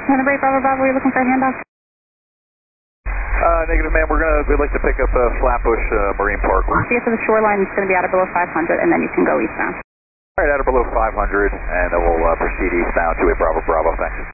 Canterbury, Bravo, Bravo, are you looking for a handoff? Negative, ma'am. We'd like to pick up Flatbush Marine Park. To get to the shoreline, it's going to be out of below 500, and then you can go eastbound. All right, out of below 500, and then we'll proceed eastbound to a Bravo, Bravo. Thanks.